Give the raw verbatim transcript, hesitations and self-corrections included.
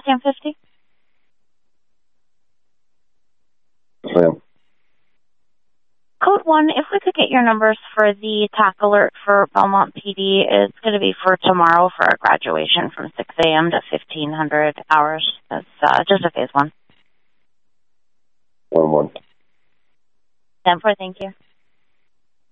Cam fifty? Sam. Code one, if we could get your numbers for the TAC alert for Belmont P D, it's going to be for tomorrow for our graduation from six a.m. to fifteen hundred hours. That's uh, just a phase one. one one. ten four, thank you.